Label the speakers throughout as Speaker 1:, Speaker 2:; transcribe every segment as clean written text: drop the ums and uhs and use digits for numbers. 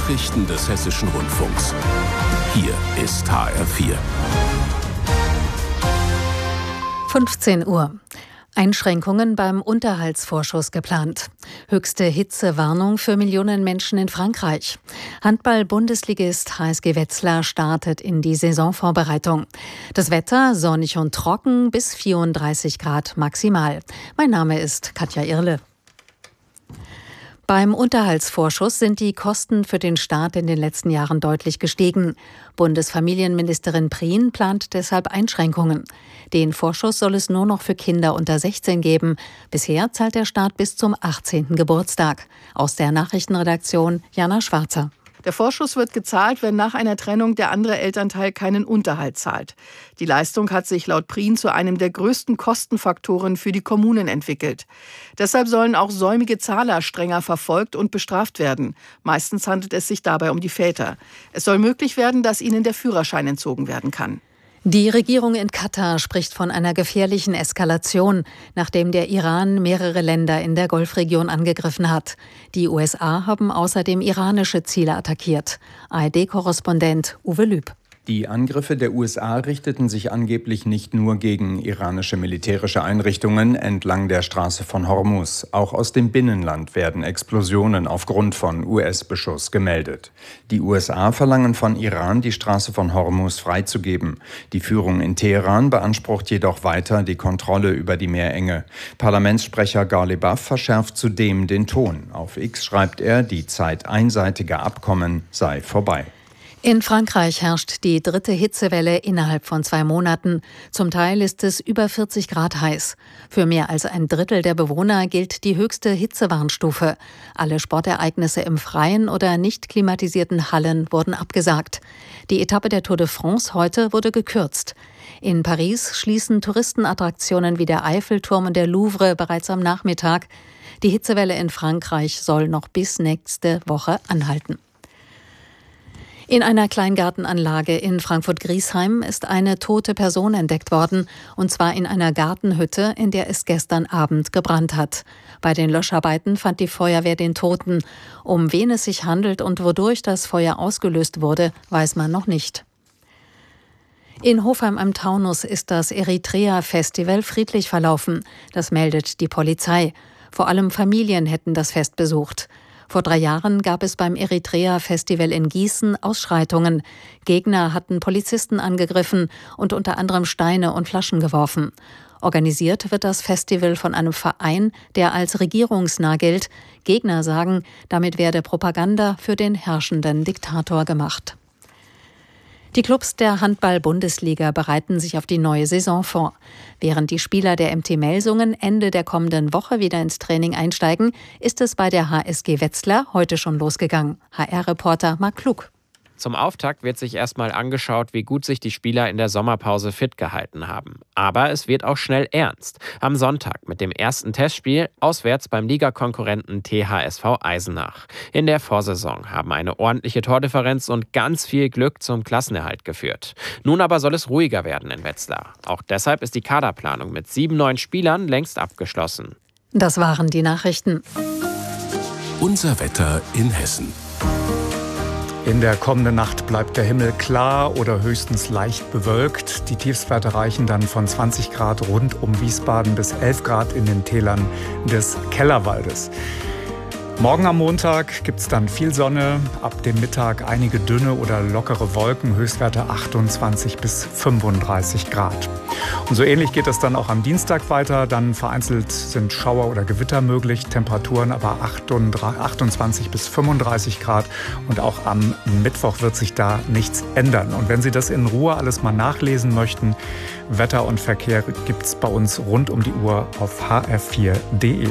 Speaker 1: Nachrichten des Hessischen Rundfunks. Hier ist HR4.
Speaker 2: 15 Uhr. Einschränkungen beim Unterhaltsvorschuss geplant. Höchste Hitzewarnung für Millionen Menschen in Frankreich. Handball-Bundesligist HSG Wetzlar startet in die Saisonvorbereitung. Das Wetter sonnig und trocken bis 34 Grad maximal. Mein Name ist Katja Irle. Beim Unterhaltsvorschuss sind die Kosten für den Staat in den letzten Jahren deutlich gestiegen. Bundesfamilienministerin Prien plant deshalb Einschränkungen. Den Vorschuss soll es nur noch für Kinder unter 16 geben. Bisher zahlt der Staat bis zum 18. Geburtstag. Aus der Nachrichtenredaktion Jana Schwarzer.
Speaker 3: Der Vorschuss wird gezahlt, wenn nach einer Trennung der andere Elternteil keinen Unterhalt zahlt. Die Leistung hat sich laut Prien zu einem der größten Kostenfaktoren für die Kommunen entwickelt. Deshalb sollen auch säumige Zahler strenger verfolgt und bestraft werden. Meistens handelt es sich dabei um die Väter. Es soll möglich werden, dass ihnen der Führerschein entzogen werden kann.
Speaker 2: Die Regierung in Katar spricht von einer gefährlichen Eskalation, nachdem der Iran mehrere Länder in der Golfregion angegriffen hat. Die USA haben außerdem iranische Ziele attackiert. ARD-Korrespondent Uwe Lüb.
Speaker 4: Die Angriffe der USA richteten sich angeblich nicht nur gegen iranische militärische Einrichtungen entlang der Straße von Hormuz. Auch aus dem Binnenland werden Explosionen aufgrund von US-Beschuss gemeldet. Die USA verlangen von Iran, die Straße von Hormuz freizugeben. Die Führung in Teheran beansprucht jedoch weiter die Kontrolle über die Meerenge. Parlamentssprecher Ghalibaf verschärft zudem den Ton. Auf X schreibt er, die Zeit einseitiger Abkommen sei vorbei.
Speaker 2: In Frankreich herrscht die dritte Hitzewelle innerhalb von 2 Monaten. Zum Teil ist es über 40 Grad heiß. Für mehr als ein Drittel der Bewohner gilt die höchste Hitzewarnstufe. Alle Sportereignisse im Freien oder nicht klimatisierten Hallen wurden abgesagt. Die Etappe der Tour de France heute wurde gekürzt. In Paris schließen Touristenattraktionen wie der Eiffelturm und der Louvre bereits am Nachmittag. Die Hitzewelle in Frankreich soll noch bis nächste Woche anhalten. In einer Kleingartenanlage in Frankfurt-Griesheim ist eine tote Person entdeckt worden, und zwar in einer Gartenhütte, in der es gestern Abend gebrannt hat. Bei den Löscharbeiten fand die Feuerwehr den Toten. Um wen es sich handelt und wodurch das Feuer ausgelöst wurde, weiß man noch nicht. In Hofheim am Taunus ist das Eritrea-Festival friedlich verlaufen. Das meldet die Polizei. Vor allem Familien hätten das Fest besucht. Vor 3 Jahren gab es beim Eritrea-Festival in Gießen Ausschreitungen. Gegner hatten Polizisten angegriffen und unter anderem Steine und Flaschen geworfen. Organisiert wird das Festival von einem Verein, der als regierungsnah gilt. Gegner sagen, damit werde Propaganda für den herrschenden Diktator gemacht. Die Clubs der Handball-Bundesliga bereiten sich auf die neue Saison vor. Während die Spieler der MT Melsungen Ende der kommenden Woche wieder ins Training einsteigen, ist es bei der HSG Wetzlar heute schon losgegangen. HR-Reporter Marc Klug.
Speaker 5: Zum Auftakt wird sich erstmal angeschaut, wie gut sich die Spieler in der Sommerpause fit gehalten haben. Aber es wird auch schnell ernst. Am Sonntag mit dem ersten Testspiel auswärts beim Ligakonkurrenten THSV Eisenach. In der Vorsaison haben eine ordentliche Tordifferenz und ganz viel Glück zum Klassenerhalt geführt. Nun aber soll es ruhiger werden in Wetzlar. Auch deshalb ist die Kaderplanung mit 7 neuen Spielern längst abgeschlossen.
Speaker 2: Das waren die Nachrichten.
Speaker 1: Unser Wetter in Hessen.
Speaker 6: In der kommenden Nacht bleibt der Himmel klar oder höchstens leicht bewölkt. Die Tiefstwerte reichen dann von 20 Grad rund um Wiesbaden bis 11 Grad in den Tälern des Kellerwaldes. Morgen am Montag gibt es dann viel Sonne, ab dem Mittag einige dünne oder lockere Wolken, Höchstwerte 28 bis 35 Grad. Und so ähnlich geht es dann auch am Dienstag weiter, dann vereinzelt sind Schauer oder Gewitter möglich, Temperaturen aber 28 bis 35 Grad und auch am Mittwoch wird sich da nichts ändern. Und wenn Sie das in Ruhe alles mal nachlesen möchten, Wetter und Verkehr gibt es bei uns rund um die Uhr auf hr4.de.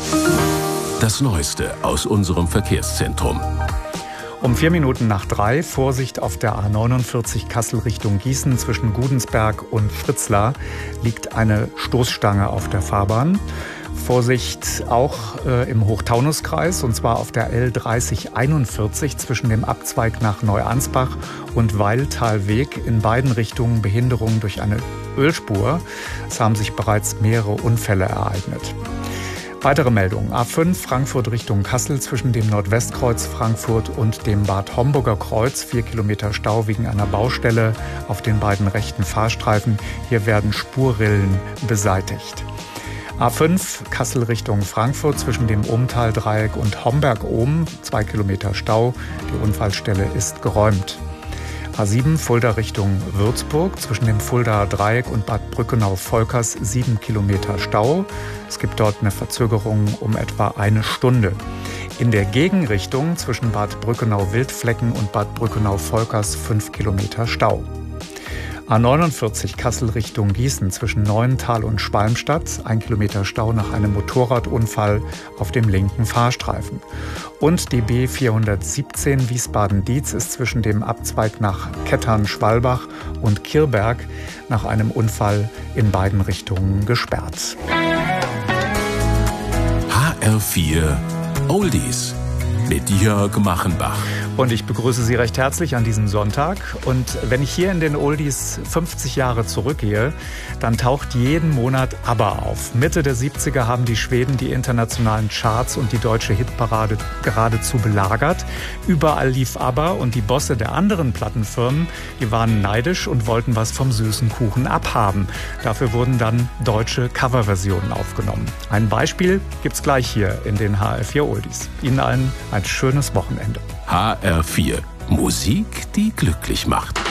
Speaker 1: Das Neueste aus unserem Verkehrszentrum.
Speaker 6: Um 3:04 Vorsicht auf der A49 Kassel Richtung Gießen zwischen Gudensberg und Fritzlar liegt eine Stoßstange auf der Fahrbahn. Vorsicht auch im Hochtaunuskreis, und zwar auf der L3041 zwischen dem Abzweig nach Neuansbach und Weiltalweg. In beiden Richtungen Behinderung durch eine Ölspur. Es haben sich bereits mehrere Unfälle ereignet. Weitere Meldungen. A5 Frankfurt Richtung Kassel zwischen dem Nordwestkreuz Frankfurt und dem Bad Homburger Kreuz. 4 Kilometer Stau wegen einer Baustelle auf den beiden rechten Fahrstreifen. Hier werden Spurrillen beseitigt. A5 Kassel Richtung Frankfurt zwischen dem Ohmtal-Dreieck und Homberg-Ohm. 2 Kilometer Stau. Die Unfallstelle ist geräumt. A7 Fulda Richtung Würzburg zwischen dem Fuldaer Dreieck und Bad Brückenau-Volkers 7 Kilometer Stau. Es gibt dort eine Verzögerung um etwa eine Stunde. In der Gegenrichtung zwischen Bad Brückenau-Wildflecken und Bad Brückenau-Volkers 5 Kilometer Stau. A49 Kassel Richtung Gießen zwischen Neuental und Schwalmstadt. 1 Kilometer Stau nach einem Motorradunfall auf dem linken Fahrstreifen. Und die B417 Wiesbaden-Dietz ist zwischen dem Abzweig nach Kettern-Schwalbach und Kirberg nach einem Unfall in beiden Richtungen gesperrt.
Speaker 1: HR4 Oldies mit Jörg Machenbach.
Speaker 6: Und ich begrüße Sie recht herzlich an diesem Sonntag. Und wenn ich hier in den Oldies 50 Jahre zurückgehe, dann taucht jeden Monat ABBA auf. Mitte der 70er haben die Schweden die internationalen Charts und die deutsche Hitparade geradezu belagert. Überall lief ABBA und die Bosse der anderen Plattenfirmen, die waren neidisch und wollten was vom süßen Kuchen abhaben. Dafür wurden dann deutsche Coverversionen aufgenommen. Ein Beispiel gibt's gleich hier in den HR4 Oldies. Ihnen allen ein schönes Wochenende.
Speaker 1: HR4 Musik, die glücklich macht.